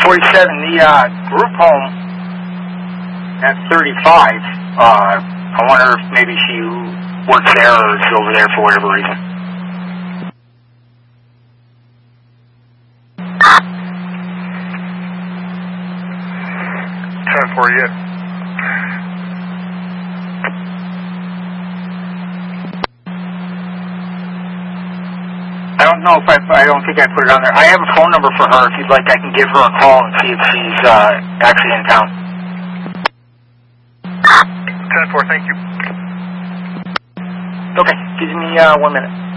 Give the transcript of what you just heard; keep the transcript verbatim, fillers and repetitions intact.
forty-seven, the uh, group home at thirty-five, uh, I wonder if maybe she works there or is over there for whatever reason. ten four, yeah. I don't know if I, I don't think I put it on there. I have a phone number for her. If you'd like, I can give her a call and see if she's uh, actually in town. ten four, thank you. Okay, give me uh, one minute.